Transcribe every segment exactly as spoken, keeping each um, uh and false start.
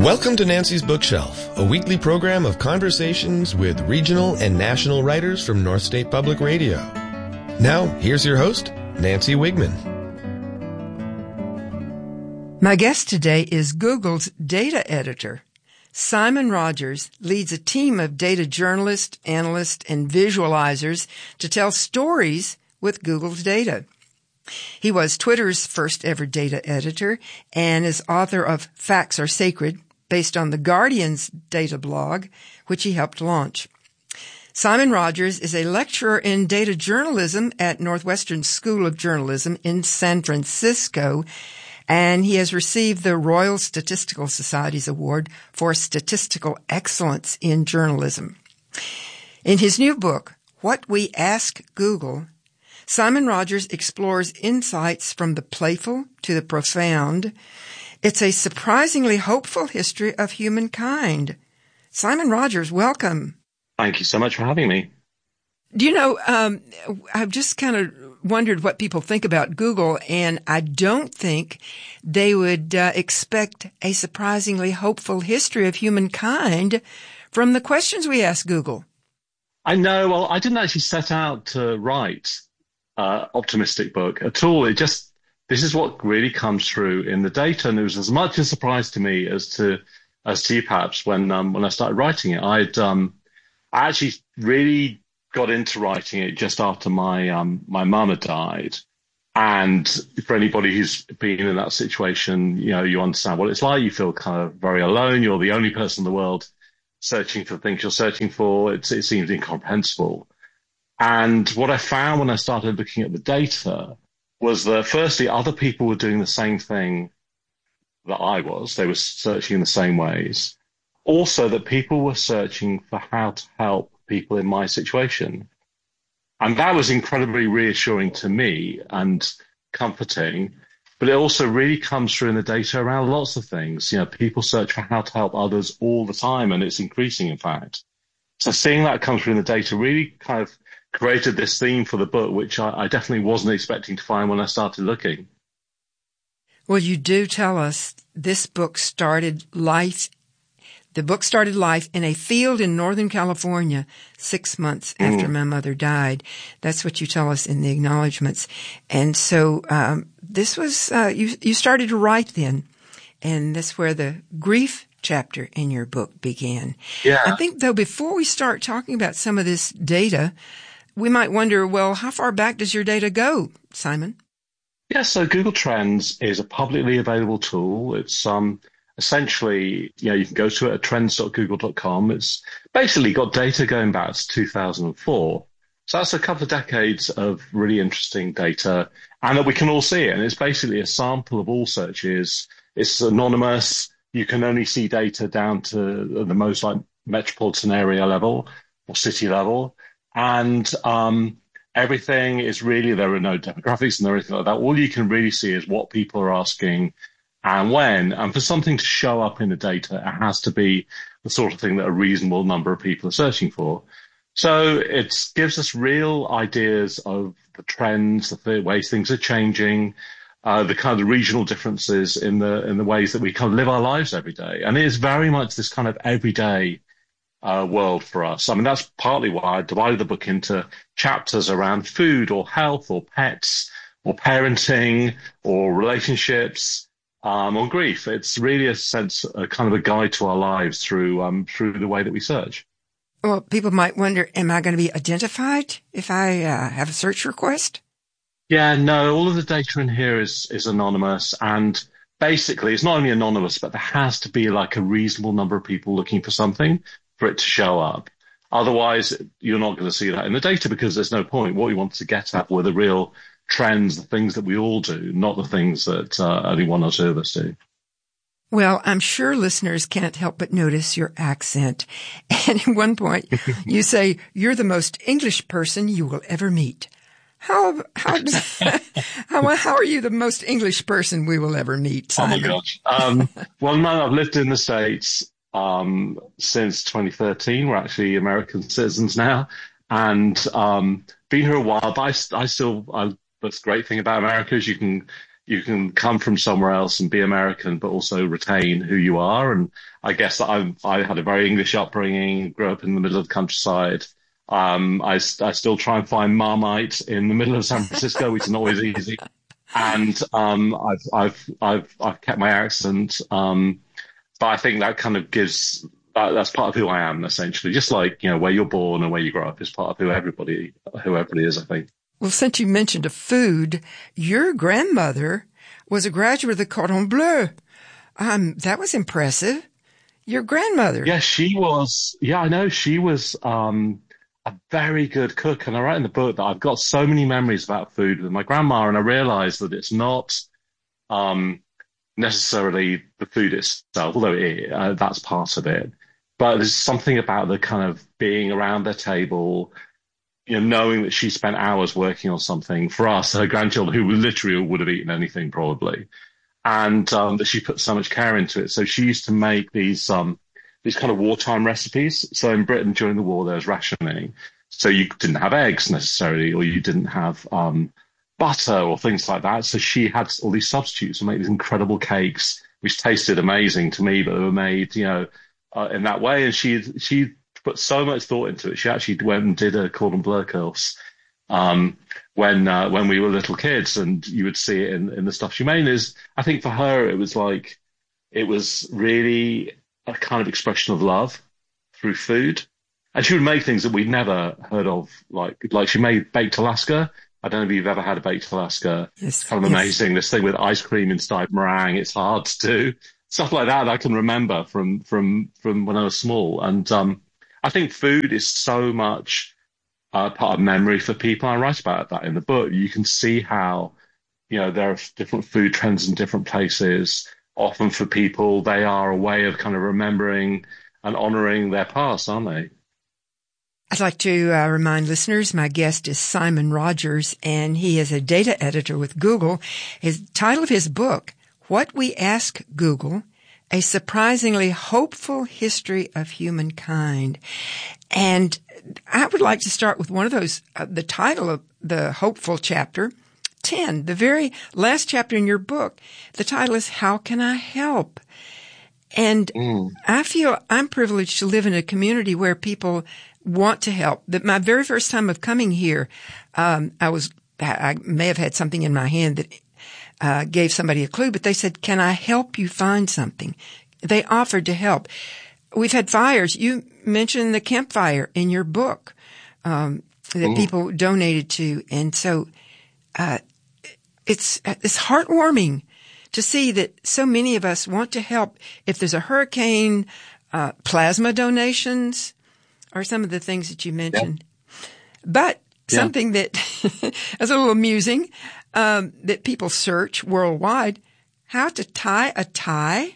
Welcome to Nancy's Bookshelf, a weekly program of conversations with regional and national writers from North State Public Radio. Now, here's your host, Nancy Wigman. My guest today is Google's data editor. Simon Rogers leads a team of data journalists, analysts, and visualizers to tell stories with Google's data. He was Twitter's first ever data editor and is author of Facts Are Sacred, based on The Guardian's data blog, which he helped launch. Simon Rogers is a lecturer in data journalism at Northwestern School of Journalism in San Francisco, and he has received the Royal Statistical Society's Award for Statistical Excellence in Journalism. In his new book, What We Ask Google, Simon Rogers explores insights from the playful to the profound. It's a surprisingly hopeful history of humankind. Simon Rogers, welcome. Thank you so much for having me. Do you know, um, I've just kind of wondered what people think about Google, and I don't think they would uh, expect a surprisingly hopeful history of humankind from the questions we ask Google. I know. Well, I didn't actually set out to write uh, optimistic book at all. It just, this is what really comes through in the data. And it was as much a surprise to me as to, as to you perhaps when, um, when I started writing it. I'd, um, I actually really got into writing it just after my, um, my mum had died. And for anybody who's been in that situation, you know, you understand what it's like. You feel kind of very alone. You're the only person in the world searching for the things you're searching for. It's, it seems incomprehensible. And what I found when I started looking at the data was that, firstly, other people were doing the same thing that I was. They were searching in the same ways. Also, that people were searching for how to help people in my situation. And that was incredibly reassuring to me and comforting. But it also really comes through in the data around lots of things. You know, people search for how to help others all the time, and it's increasing, in fact. So seeing that come through in the data really kind of created this theme for the book, which I, I definitely wasn't expecting to find when I started looking. Well, you do tell us this book started life. The book started life in a field in Northern California six months after mm. my mother died. That's what you tell us in the acknowledgments. And so um, this was, uh, you, you started to write then, and that's where the grief chapter in your book began. Yeah. I think, though, before we start talking about some of this data, we might wonder, well, how far back does your data go, Simon? Yeah, so Google Trends is a publicly available tool. It's um essentially, you know, you can go to it at trends dot google dot com. It's basically got data going back to two thousand four. So that's a couple of decades of really interesting data, and that we can all see it. And it's basically a sample of all searches. It's anonymous. You can only see data down to the most like metropolitan area level or city level. And um, everything is really, there are no demographics and everything like that. All you can really see is what people are asking and when. And for something to show up in the data, it has to be the sort of thing that a reasonable number of people are searching for. So it gives us real ideas of the trends, the ways things are changing, uh, the kind of regional differences in the in the ways that we kind of live our lives every day. And it is very much this kind of everyday Uh, world for us. I mean, that's partly why I divided the book into chapters around food or health or pets or parenting or relationships um, or grief. It's really a sense, a kind of a guide to our lives through um, through the way that we search. Well, people might wonder, am I going to be identified if I uh, have a search request? Yeah, no, all of the data in here is is anonymous, and basically it's not only anonymous, but there has to be like a reasonable number of people looking for something for it to show up. Otherwise, you're not going to see that in the data because there's no point. What we want to get at were the real trends, the things that we all do, not the things that uh, only one or two of us do. Well, I'm sure listeners can't help but notice your accent. And at one point, you say, you're the most English person you will ever meet. How how does, how, how are you the most English person we will ever meet, Simon? Oh, my gosh. Um, well, no, I've lived in the States Um, since twenty thirteen. We're actually American citizens now, and um, been here a while. But I, I still, I, that's the great thing about America is you can you can come from somewhere else and be American, but also retain who you are. And I guess that I I had a very English upbringing, grew up in the middle of the countryside. Um, I, I still try and find Marmite in the middle of San Francisco, which is not always easy. And um, I've I've I've I've kept my accent, um, but I think that kind of gives that, that's part of who I am essentially. Just like, you know, where you're born and where you grow up is part of who everybody who everybody is, I think. Well, since you mentioned a food, your grandmother was a graduate of the Cordon Bleu. Um, that was impressive. Your grandmother. Yeah, she was. Yeah, I know she was. Um, a very good cook. And I write in the book that I've got so many memories about food with my grandma, and I realized that it's not um, necessarily the food itself, although it, uh, that's part of it. But there's something about the kind of being around their table, you know, knowing that she spent hours working on something for us, her grandchildren, who literally would have eaten anything probably, and um, that she put so much care into it. So she used to make these um, these kind of wartime recipes. So in Britain during the war, there was rationing. So you didn't have eggs necessarily, or you didn't have um, butter or things like that. So she had all these substitutes and make these incredible cakes, which tasted amazing to me, but they were made, you know, uh, in that way. And she she put so much thought into it. She actually went and did a cordon bleu course um, when uh, when we were little kids, and you would see it in, in the stuff she made. Is I think for her, it was like, it was really a kind of expression of love through food. And she would make things that we'd never heard of, like like she made baked Alaska. I don't know if you've ever had a baked Alaska. Yes, it's kind of yes. amazing. This thing with ice cream inside meringue, it's hard to do. Stuff like that I can remember from from from when I was small. And um, I think food is so much uh, part of memory for people. I write about that in the book. You can see how, you know, there are different food trends in different places. Often for people, they are a way of kind of remembering and honoring their past, aren't they? I'd like to uh, remind listeners, my guest is Simon Rogers, and he is a data editor with Google. His title of his book, What We Ask Google, A Surprisingly Hopeful History of Humankind. And I would like to start with one of those, uh, the title of the hopeful chapter, ten, the very last chapter in your book. The title is, How Can I Help? And mm. I feel I'm privileged to live in a community where people want to help. That my very first time of coming here, um, I was, I may have had something in my hand that uh, gave somebody a clue, but they said, can I help you find something? They offered to help. We've had fires. You mentioned the campfire in your book, um, that mm. people donated to. And so, uh, it's, it's heartwarming to see that so many of us want to help. If there's a hurricane, uh, plasma donations are some of the things that you mentioned. Yeah. But yeah. something that is a little amusing, um, that people search worldwide, how to tie a tie.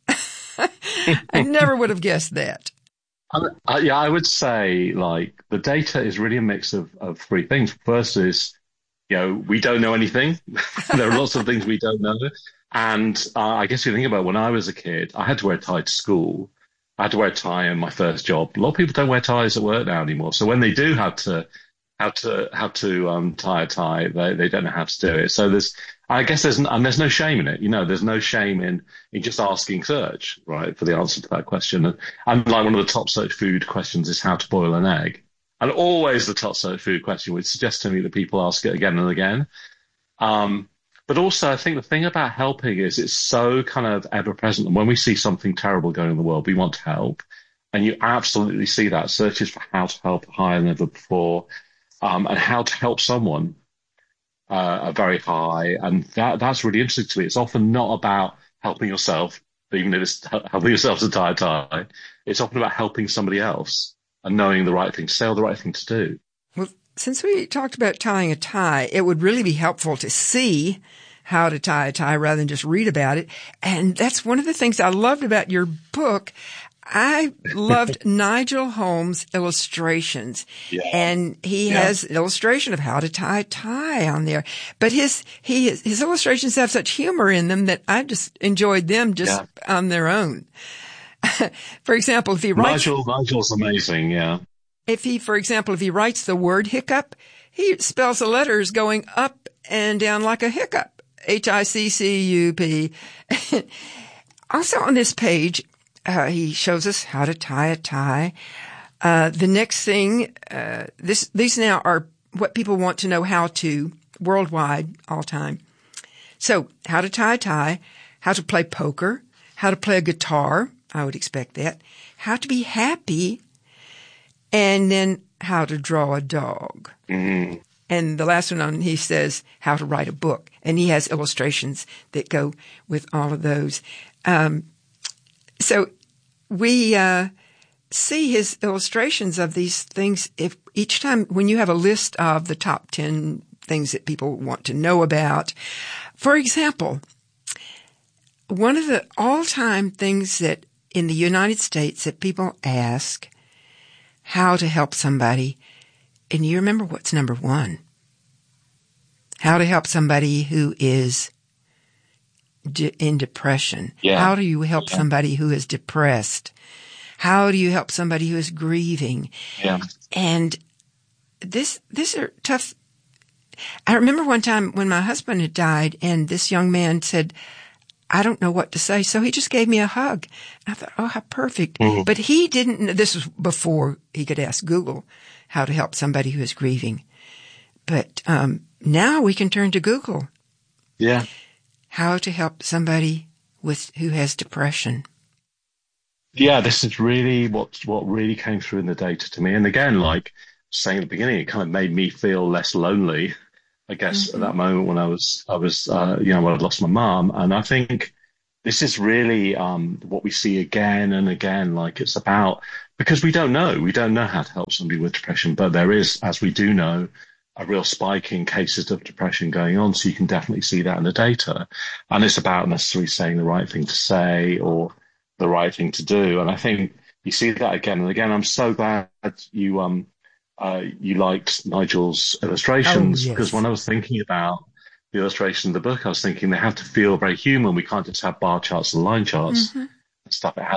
I never would have guessed that. Uh, uh, yeah, I would say, like, the data is really a mix of, of three things. First is, you know, we don't know anything. There are lots of things we don't know. And uh, I guess you think about when I was a kid, I had to wear a tie to school. I had to wear a tie in my first job. A lot of people don't wear ties at work now anymore. So when they do have to have to have to um, tie a tie, they they don't know how to do it. So there's, I guess there's and there's no shame in it. You know, there's no shame in in just asking search, right, for the answer to that question. And, and like one of the top search food questions is how to boil an egg. And always the top search food question would suggest to me that people ask it again and again. Um, But also, I think the thing about helping is it's so kind of ever present. And when we see something terrible going on in the world, we want to help. And you absolutely see that. Searches for how to help are higher than ever before. Um, and how to help someone uh, are very high. And that that's really interesting to me. It's often not about helping yourself, even if it's helping yourself to tie a tie. It's often about helping somebody else and knowing the right thing to say or the right thing to do. Well, since we talked about tying a tie, it would really be helpful to see how to tie a tie rather than just read about it. And that's one of the things I loved about your book. I loved Nigel Holmes' illustrations. Yeah. And he yeah. has an illustration of how to tie a tie on there. But his he his illustrations have such humor in them that I just enjoyed them just yeah. on their own. For example, if he writes... Nigel, Nigel's amazing, yeah. If he, for example, if he writes the word hiccup, he spells the letters going up and down like a hiccup. H I C C U P. Also on this page, uh, he shows us how to tie a tie. Uh, the next thing, uh, this, these now are what people want to know how to worldwide all time. So how to tie a tie, how to play poker, how to play a guitar. I would expect that. How to be happy, and then how to draw a dog. Mm-hmm. And the last one on, he says how to write a book. And he has illustrations that go with all of those. Um, so we uh, see his illustrations of these things. If each time when you have a list of the top ten things that people want to know about, for example, one of the all-time things that in the United States that people ask how to help somebody, and you remember what's number one? How to help somebody who is de- in depression. Yeah. How do you help yeah. somebody who is depressed? How do you help somebody who is grieving? Yeah. And this, these are tough. I remember one time when my husband had died and this young man said, I don't know what to say. So he just gave me a hug. I thought, oh, how perfect. Mm-hmm. But he didn't, this was before he could ask Google how to help somebody who is grieving. But, um, now we can turn to Google. Yeah. How to help somebody with, who has depression. Yeah, this is really what, what really came through in the data to me. And again, like saying at the beginning, it kind of made me feel less lonely, I guess, mm-hmm. at that moment when I was, I was, uh, you know, when I'd lost my mom. And I think this is really, um, what we see again and again. Like it's about, because we don't know, we don't know how to help somebody with depression, but there is, as we do know, a real spike in cases of depression going on. So you can definitely see that in the data. And it's about necessarily saying the right thing to say or the right thing to do. And I think you see that again and again. I'm so glad you, um, uh, you liked Nigel's illustrations, oh, yes. because when I was thinking about the illustration of the book, I was thinking they have to feel very human. We can't just have bar charts and line charts mm-hmm. and stuff. It has